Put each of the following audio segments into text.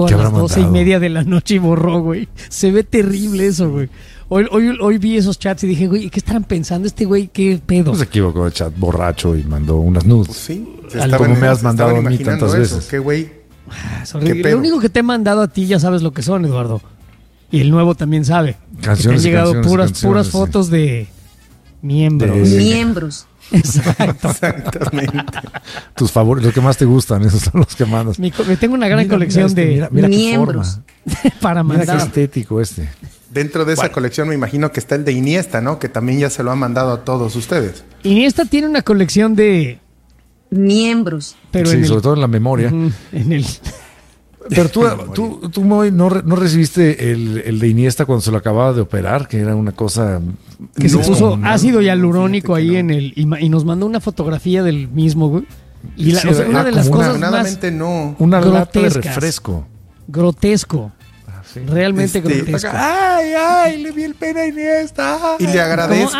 a las 12:30 de la noche y borró, güey. Se ve terrible eso, güey. Hoy vi esos chats y dije, güey, ¿qué estarán pensando este güey? ¿Qué pedo? No se equivocó el chat borracho y mandó unas nudes. Pues sí. Como me has mandado a mí tantas veces. Qué güey. Es horrible. Lo único que te he mandado a ti ya sabes lo que son, Eduardo. Y el nuevo también sabe. Canciones. Te han llegado puras fotos de miembros. Miembros. Exacto. Exactamente. Tus favoritos, los que más te gustan, esos son los que mandas. Tengo una gran colección de miembros para mandar. Mira qué estético este. Dentro de esa colección me imagino que está el de Iniesta, ¿no? Que también ya se lo han mandado a todos ustedes. Iniesta tiene una colección de miembros. Pero sí, sobre todo en la memoria. En el... Pero tú Moy, ¿no recibiste el de Iniesta cuando se lo acababa de operar? Que era una cosa... Que se puso ácido hialurónico ahí en el... Y nos mandó una fotografía del mismo, güey. Y Sí, una de las cosas más una lata de grotescas. refresco. Grotesco. Sí. Realmente grotesco. ¡Ay! Le vi el pene a Iniesta. Y le agradezco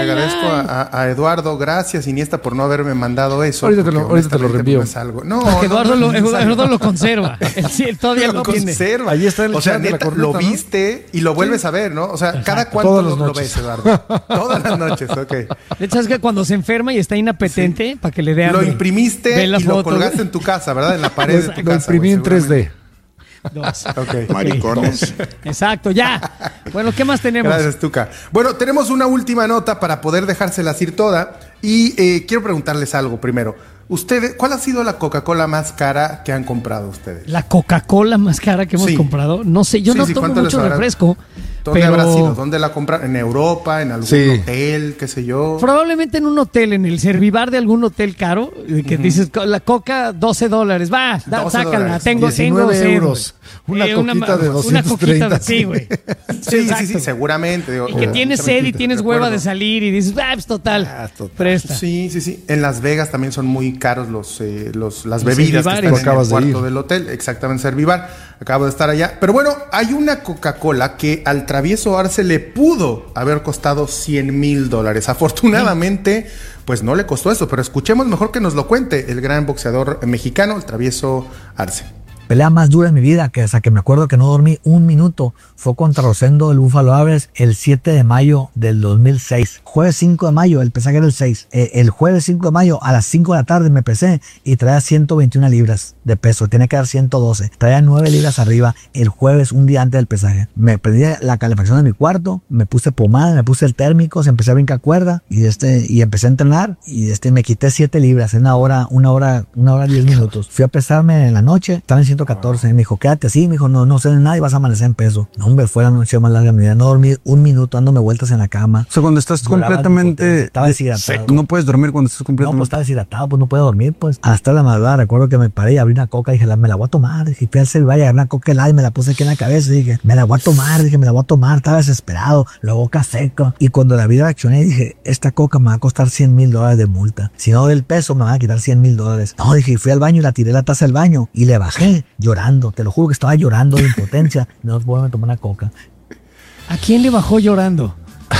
a Eduardo, gracias Iniesta por no haberme mandado eso. Ahorita te lo reenvío. No es algo. No, porque Eduardo lo conserva. Él todavía lo tiene. Conserva. Ahí está el o sea, chat de la neta, corneta, lo ¿no? viste y lo vuelves a ver, ¿no? O sea, Exacto. ¿cada cuánto Todas las lo noches. ves, Eduardo? Todas las noches, ok. De hecho, es que cuando se enferma y está inapetente, para que le dé Lo hambre, imprimiste ve la y lo foto, colgaste güey. en tu casa, ¿verdad? En la pared de tu Lo casa. imprimí en güey, 3D. Ok. Maricones. Exacto, ya. Bueno, ¿qué más tenemos? Gracias, Tuca. Bueno, tenemos una última nota para poder dejárselas ir toda. Y quiero preguntarles algo primero. Ustedes, ¿cuál ha sido la Coca-Cola más cara que han comprado ustedes? La Coca-Cola más cara que hemos comprado. No sé, yo no tomo mucho refresco. ¿Dónde habrá sido? ¿Dónde la compraron? ¿En Europa? ¿En algún hotel? ¿Qué sé yo? Probablemente en un hotel, en el Servivar de algún hotel caro, que dices, la Coca, $12. Va, sácala, tengo 19 euros. Una coquita de 230. Una coquita sí, güey. Sí, seguramente. Digo, y que tienes sed y tienes hueva de salir y dices, pues total, presta. Sí. En Las Vegas también son muy caros las bebidas que están en el cuarto del hotel. Exactamente, Servivar. Acabo de estar allá. Pero bueno, hay una Coca-Cola que al Travieso Arce le pudo haber costado $100,000. Afortunadamente, pues no le costó eso. Pero escuchemos mejor que nos lo cuente el gran boxeador mexicano, el Travieso Arce. Pelea más dura de mi vida, que hasta que me acuerdo que no dormí un minuto, fue contra Rosendo del Buffalo Aves el 7 de mayo del 2006. Jueves 5 de mayo, el pesaje era el 6. El jueves 5 de mayo a las 5 de la tarde me pesé y traía 121 libras de peso. Tenía que dar 112. Traía 9 libras arriba el jueves, un día antes del pesaje. Me prendí la calefacción de mi cuarto, me puse pomada, me puse el térmico, se empecé a brincar cuerda y empecé a entrenar y me quité 7 libras en una hora 10 minutos. Fui a pesarme en la noche, estaba en 114. Me dijo, quédate así. Me dijo, no sé de nada y vas a amanecer en peso. No, hombre, fue la noche más larga de mi vida. No dormí un minuto dándome vueltas en la cama. O sea, cuando estás completamente... Estaba deshidratado. No puedes dormir cuando estás completamente... No, pues estaba deshidratado, pues no puedo dormir, pues. Hasta la madrugada recuerdo que me paré y abrí una coca y dije, me la voy a tomar. Dije, fui al celular y agarré una coca helada y me la puse aquí en la cabeza y dije, me la voy a tomar. Estaba desesperado, la boca seca. Y cuando la vi reaccioné dije, esta coca me va a costar $100,000 de multa. Si no del peso me van a quitar $100,000. No, dije, fui al baño y la tiré la taza del baño y le bajé llorando. Te lo juro que estaba llorando de impotencia. No puedo tomar una coca. ¿A quién le bajó llorando?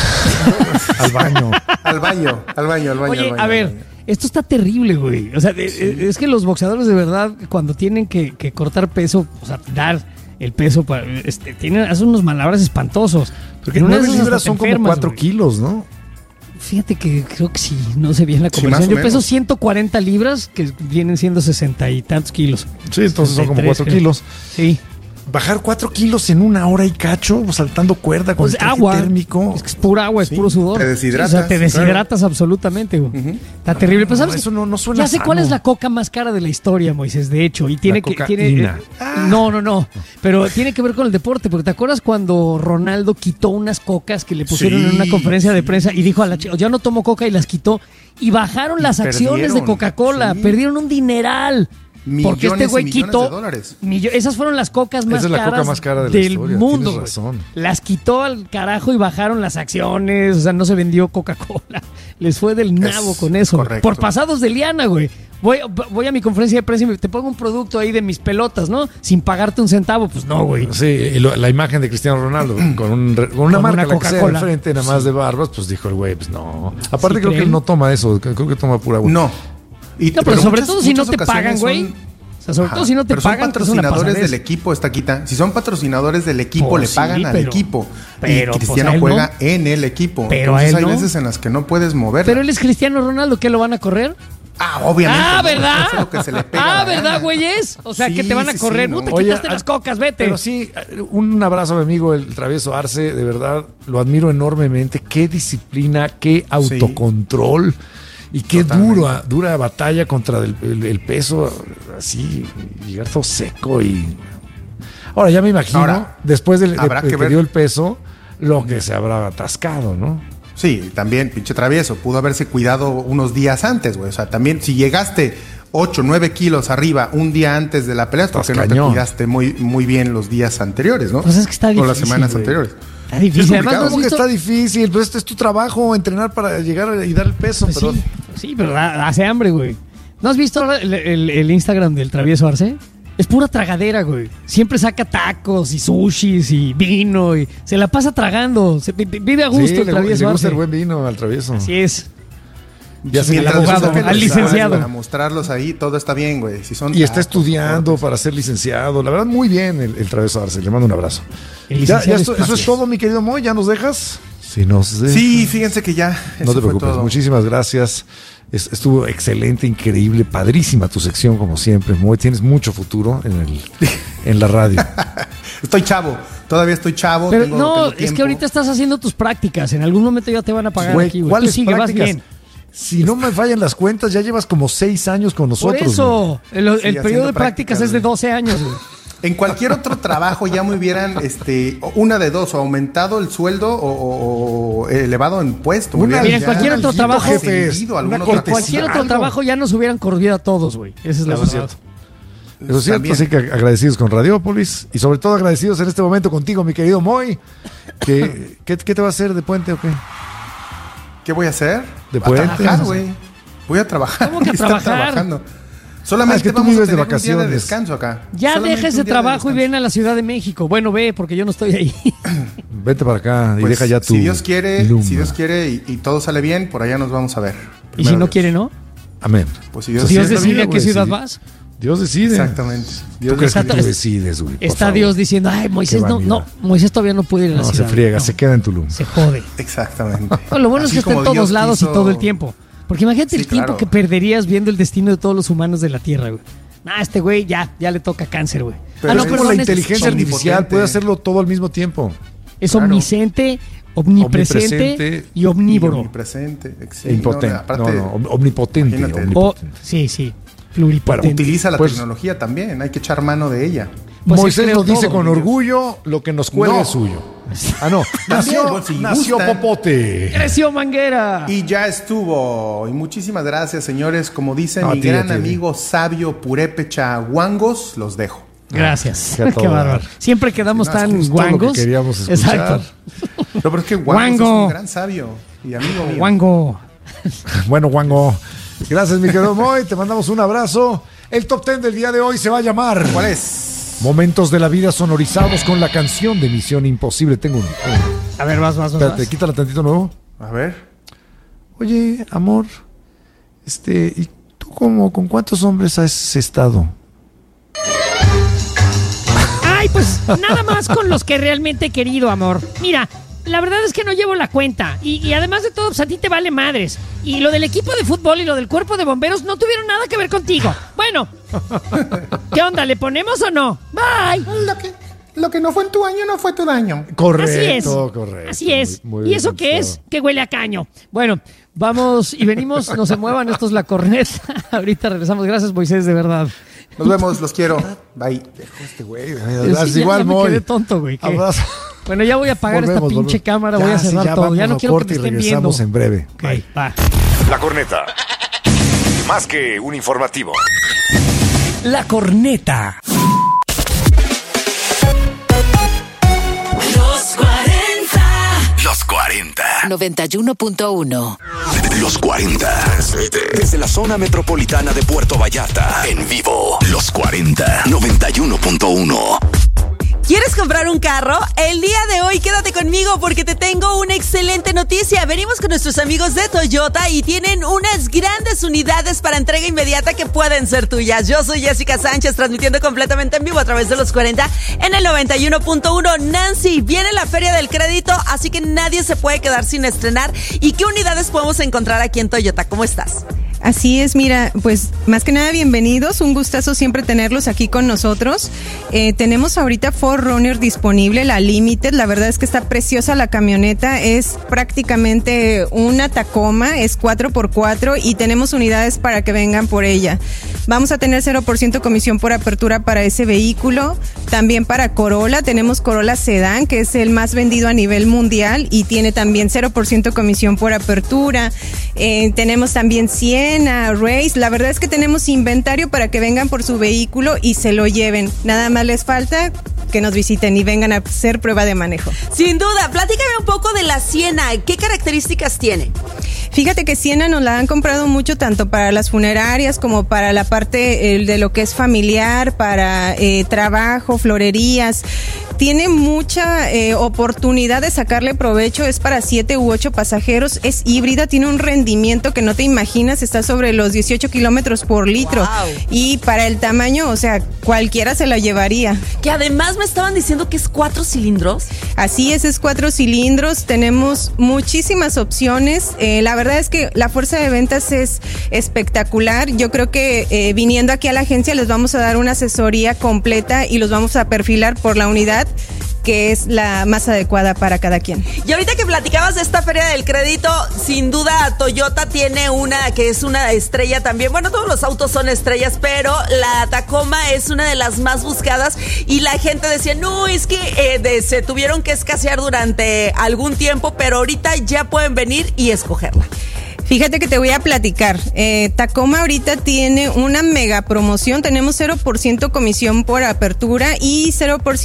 Al baño. Oye, a ver, esto está terrible, güey. O sea, es que los boxeadores de verdad, cuando tienen que cortar peso, o sea, dar el peso, hacen unos malabras espantosos. Porque 9 libras son como 4 kilos, ¿no? Fíjate que creo que sí, no sé bien la conversión. Sí, yo peso 140 libras, que vienen siendo 60 y tantos kilos. Sí, entonces son como 4 kilos. Sí. Bajar 4 kilos en una hora y cacho, saltando cuerda con pues el traje agua térmico. Es pura agua, es puro sudor. Te deshidratas. O sea, te deshidratas absolutamente, güey. Está terrible. Pero ¿sabes? Eso no suena ya sé sano. cuál es la coca más cara de la historia, Moisés, de hecho. Y tiene La tiene cocaína. No. Pero tiene que ver con el deporte. Porque ¿te acuerdas cuando Ronaldo quitó unas cocas que le pusieron en una conferencia de prensa y dijo a la chica, yo no tomo coca, y las quitó? Y bajaron las acciones de Coca-Cola. Perdieron un dineral. Porque este güey quitó esas fueron las cocas más caras, caras más cara del historia. mundo. Tienes razón. Las quitó al carajo y bajaron las acciones. O sea, no se vendió Coca-Cola. Les fue del nabo con eso. Correcto. Por pasados de liana, güey. Voy a mi conferencia de prensa y te pongo un producto ahí de mis pelotas, ¿no? Sin pagarte un centavo. Pues no, güey. Sí, y la imagen de Cristiano Ronaldo con una marca Coca-Cola al frente, nada más de barbas, pues dijo el güey, pues no. Aparte creo que él no toma eso, creo que toma pura agua. No. Pero sobre todo si no te pagan, güey. O sea, sobre todo si no te pagan. Son patrocinadores del equipo, Estaquita. Si son patrocinadores del equipo, pues le pagan al equipo. Pero Cristiano juega en el equipo. Pero entonces hay veces en las que no puedes mover. Pero él es Cristiano Ronaldo, ¿qué lo van a correr? Obviamente. ¿Verdad? Es lo que se le pega ¿verdad, güeyes? O sea, que te van a correr. No te quitaste las cocas, vete. Pero sí, un abrazo a mi amigo, el travieso Arce. De verdad, lo admiro enormemente. Qué disciplina, qué autocontrol. Y qué dura batalla contra el peso. Así, llegar todo seco y... Ahora, ya me imagino, después de que dio el peso, lo que se habrá atascado, ¿no? Sí, también, pinche travieso, pudo haberse cuidado unos días antes, güey. O sea, también si llegaste 8, 9 kilos arriba un día antes de la pelea, es porque no te cuidaste muy bien los días anteriores, ¿no? Pues es que está difícil, o las semanas anteriores. Está difícil. Además, ¿cómo que está difícil? Pues este es tu trabajo, entrenar para llegar y dar el peso. Pues sí, pero hace hambre, güey. ¿No has visto el Instagram del travieso Arce? Es pura tragadera, güey. Siempre saca tacos y sushis y vino y se la pasa tragando. Vive a gusto el travieso. Le gusta el buen vino al travieso. Así es. Ya al abogado, al licenciado. Para mostrarlos ahí, todo está bien, güey. Y está estudiando para ser licenciado. La verdad, muy bien el travieso Arce. Le mando un abrazo. Eso es todo, mi querido Moy. ¿Ya nos dejas? Sí, fíjense que ya. No te preocupes. Muchísimas gracias. Estuvo excelente, increíble, padrísima tu sección, como siempre. Tienes mucho futuro en la radio. Todavía estoy chavo. Pero tengo es que ahorita estás haciendo tus prácticas. En algún momento ya te van a pagar aquí, güey. ¿Cuáles prácticas? Vas bien. Si no me fallan las cuentas, ya llevas como 6 años con nosotros. Por eso, el periodo de prácticas es de 12 años, güey. En cualquier otro trabajo ya me hubieran, una de dos, o aumentado el sueldo o elevado en puesto. Mira, en cualquier otro trabajo, cualquier otro trabajo ya nos hubieran corrido a todos, güey. Esa es la verdad. Eso es cierto, así que agradecidos con Radiópolis y sobre todo agradecidos en este momento contigo, mi querido Moy. ¿Qué te va a hacer de puente o qué? ¿Qué voy a hacer? De puente. Trabajar, güey. Voy a trabajar. ¿Cómo que a trabajar? Solamente es que tú vives de vacaciones. Un día de descanso acá. Ya deja ese trabajo y ven a la Ciudad de México. Bueno, ve, porque yo no estoy ahí. Vete para acá y deja ya tu... Si Dios quiere y todo sale bien, por allá nos vamos a ver. Y si no quiere, ¿no? Amén. Pues si Dios decide a qué ciudad vas. Dios decide. Exactamente. ¿Tú crees que tú decides, güey? Está Dios diciendo, ay, Moisés Moisés todavía no puede ir a la ciudad. Se friega, se queda en Tulum. Se jode. Exactamente. Lo bueno es que está en todos lados y todo el tiempo. Porque imagínate el tiempo que perderías viendo el destino de todos los humanos de la Tierra, güey. Este güey ya le toca cáncer, güey. Pero como la inteligencia artificial puede hacerlo todo al mismo tiempo. Es omnisciente, omnipresente y omnívoro. Omnipresente, impotente. Omnipotente. Sí. Pluripotente. Utiliza la tecnología también, hay que echar mano de ella. Pues Moisés nos dice con orgullo, lo que nos cuelgue es suyo. No. Nació Popote. Creció Manguera. Y ya estuvo. Y muchísimas gracias, señores. Como dice mi gran amigo sabio Purépecha Guangos, los dejo. Gracias. Qué bárbaro. Siempre quedamos tan guangos. Lo que queríamos escuchar. Exacto. Pero es que Guangos es un gran sabio y amigo mío. Guango. Bueno, Guango. Gracias, mi querido Moy. Te mandamos un abrazo. El top 10 del día de hoy se va a llamar... ¿Cuál es? Momentos de la vida sonorizados con la canción de Misión Imposible. Tengo un... A ver, vas. Espérate, quítala tantito nuevo. A ver. Oye, amor, ¿y tú con cuántos hombres has estado? Ay, pues nada más con los que realmente he querido, amor. Mira, la verdad es que no llevo la cuenta. Y además de todo, pues a ti te vale madres. Y lo del equipo de fútbol y lo del cuerpo de bomberos no tuvieron nada que ver contigo. Bueno, ¿qué onda? ¿Le ponemos o no? Bye. Lo que no fue en tu año no fue tu daño. Correcto. Así es. Muy ¿Y bien, eso qué es? Que huele a caño. Bueno, vamos y venimos. No se muevan, esto es La Corneta. Ahorita regresamos. Gracias, Moisés, de verdad. Nos vemos, los quiero. Bye. Güey. Igual, me quedé tonto, güey. Abrazo. Bueno, ya voy a apagar esta pinche cámara, voy a cerrar todo. Ya no quiero que me estén viendo. Regresamos en breve. Okay, va. La Corneta. Más que un informativo. La Corneta. Los 40. 91.1. Los 40. Desde la zona metropolitana de Puerto Vallarta. En vivo. Los 40. 91.1. ¿Quieres ¿Quieres comprar un carro? El día de hoy quédate conmigo porque te tengo una excelente noticia. Venimos con nuestros amigos de Toyota y tienen unas grandes unidades para entrega inmediata que pueden ser tuyas. Yo soy Jessica Sánchez, transmitiendo completamente en vivo a través de los 40 en el 91.1. Nancy, viene la Feria del Crédito, así que nadie se puede quedar sin estrenar. ¿Y qué unidades podemos encontrar aquí en Toyota? ¿Cómo estás? Así es, mira, pues más que nada bienvenidos, un gustazo siempre tenerlos aquí con nosotros. Tenemos ahorita 4Runner disponible, la Limited, la verdad es que está preciosa la camioneta, es prácticamente una Tacoma, es 4x4 y tenemos unidades para que vengan por ella. Vamos a tener 0% comisión por apertura para ese vehículo, también para Corolla, tenemos Corolla Sedán, que es el más vendido a nivel mundial y tiene también 0% comisión por apertura. Tenemos también Siena, Race, la verdad es que tenemos inventario para que vengan por su vehículo y se lo lleven. Nada más les falta que nos visiten y vengan a hacer prueba de manejo. Sin duda, platícame un poco de la Siena, ¿qué características tiene? Fíjate que Siena nos la han comprado mucho tanto para las funerarias como para la parte de lo que es familiar, para trabajo, florerías. Tiene mucha oportunidad de sacarle provecho, es para 7 u 8 pasajeros, es híbrida, tiene un rendimiento que no te imaginas, está sobre los 18 kilómetros por litro. Wow. Y para el tamaño, o sea, cualquiera se la llevaría. Que además me estaban diciendo que es 4 cilindros. Así es 4 cilindros, tenemos muchísimas opciones, la verdad es que la fuerza de ventas es espectacular. Yo creo que viniendo aquí a la agencia les vamos a dar una asesoría completa y los vamos a perfilar por la unidad que es la más adecuada para cada quien. Y ahorita que platicabas de esta Feria del Crédito, sin duda Toyota tiene una que es una estrella también. Bueno, todos los autos son estrellas, pero la Tacoma es una de las más buscadas y la gente decía, no, es que se tuvieron que escasear durante algún tiempo, pero ahorita ya pueden venir y escogerla. Fíjate que te voy a platicar. Tacoma ahorita tiene una mega promoción. Tenemos 0% comisión por apertura y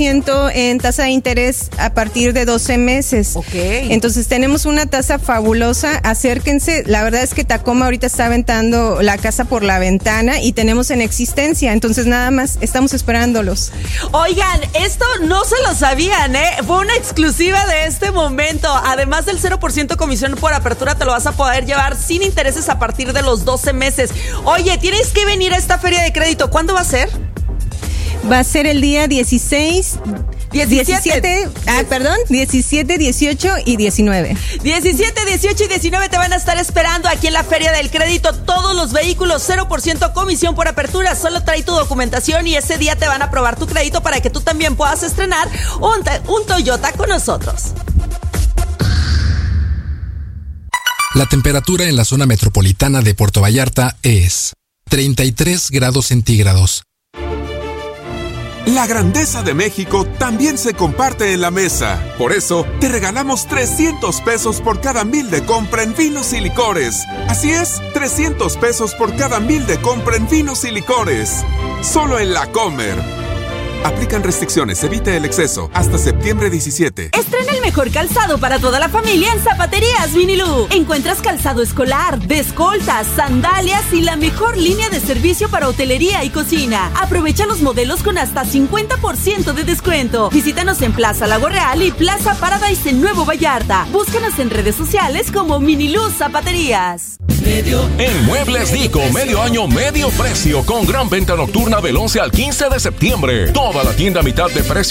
0% en tasa de interés a partir de 12 meses. Ok. Entonces tenemos una tasa fabulosa. Acérquense. La verdad es que Tacoma ahorita está aventando la casa por la ventana y tenemos en existencia. Entonces nada más estamos esperándolos. Oigan, esto no se lo sabían, Fue una exclusiva de este momento. Además del 0% comisión por apertura, te lo vas a poder llevar sin intereses a partir de los 12 meses. Oye, tienes que venir a esta Feria de Crédito. ¿Cuándo va a ser? Va a ser el día 17, 18 y 19. 17, 18 y 19 te van a estar esperando aquí en la Feria del Crédito. Todos los vehículos, 0% comisión por apertura. Solo trae tu documentación y ese día te van a aprobar tu crédito para que tú también puedas estrenar un Toyota con nosotros. La temperatura en la zona metropolitana de Puerto Vallarta es 33 grados centígrados. La grandeza de México también se comparte en la mesa. Por eso, te regalamos 300 pesos por cada 1,000 de compra en vinos y licores. Así es, 300 pesos por cada 1,000 de compra en vinos y licores. Solo en La Comer. Aplican restricciones, evite el exceso. Hasta septiembre 17. Estrena el mejor calzado para toda la familia en Zapaterías Vinilú. Encuentras calzado escolar, de escoltas, sandalias y la mejor línea de servicio para hotelería y cocina. Aprovecha los modelos con hasta 50% de descuento. Visítanos en Plaza Lago Real y Plaza Paradise en Nuevo Vallarta. Búscanos en redes sociales como Vinilú Zapaterías. En Muebles Dico, medio año, medio precio, con gran venta nocturna del 11 al 15 de septiembre. Toda la tienda a mitad de precio.